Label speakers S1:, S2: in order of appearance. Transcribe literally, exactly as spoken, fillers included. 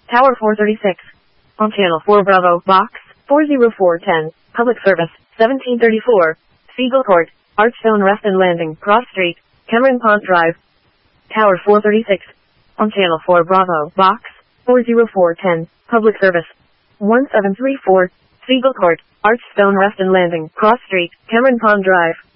S1: Tower four thirty-six. On Channel four Bravo, Box four oh four ten. Public Service, seventeen thirty-four. Siegel Court, Archstone Reston Landing, Cross Street, Cameron Pond Drive. Tower four thirty-six. On Channel four Bravo, Box four oh four ten. Public Service, one seven three four. Siegel Court, Archstone Reston Landing, Cross Street, Cameron Pond Drive.